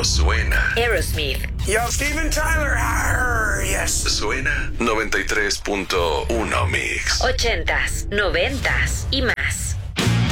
pero suena. Aerosmith. Yo, Steven Tyler. Arr, yes. Suena 93.1 Mix. 80s, 90s y más.